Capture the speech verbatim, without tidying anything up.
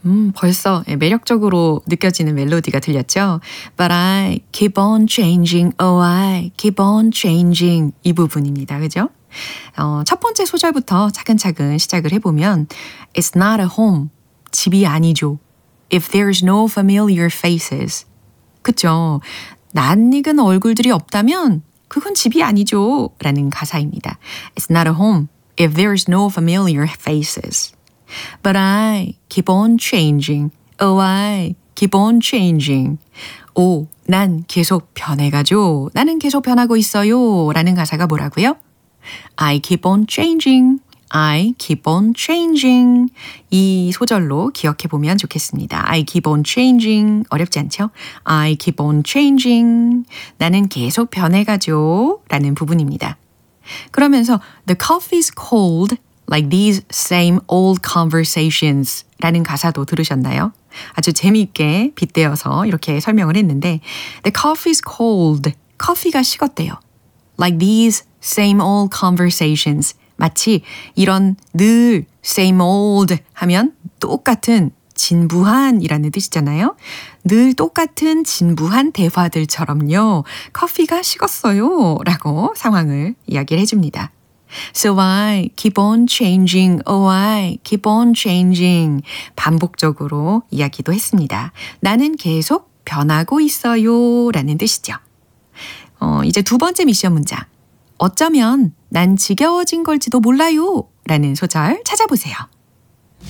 음, 벌써 매력적으로 느껴지는 멜로디가 들렸죠? But I keep on changing, oh I keep on changing 이 부분입니다. 그죠? 어, 첫 번째 소절부터 차근차근 시작을 해보면 It's not a home, 집이 아니죠. If there's no familiar faces. 그쵸? 낯익은 얼굴들이 없다면 그건 집이 아니죠. 라는 가사입니다. It's not a home if there's no familiar faces. But I keep on changing. Oh, I keep on changing. 오, 난 계속 변해가죠. 나는 계속 변하고 있어요. 라는 가사가 뭐라고요? I keep on changing. I keep on changing. 이 소절로 기억해 보면 좋겠습니다. I keep on changing. 어렵지 않죠? I keep on changing. 나는 계속 변해가죠. 라는 부분입니다. 그러면서 The coffee's cold like these same old conversations 라는 가사도 들으셨나요? 아주 재미있게 빗대어서 이렇게 설명을 했는데 The coffee's cold. 커피가 식었대요. Like these same old conversations. 마치 이런 늘 same old 하면 똑같은 진부한이라는 뜻이잖아요. 늘 똑같은 진부한 대화들처럼요. 커피가 식었어요. 라고 상황을 이야기를 해줍니다. So I keep on changing. Oh, I keep on changing. 반복적으로 이야기도 했습니다. 나는 계속 변하고 있어요. 라는 뜻이죠. 어, 이제 두 번째 미션 문장. 어쩌면 난 지겨워진 걸지도 몰라요. 라는 소절 찾아보세요.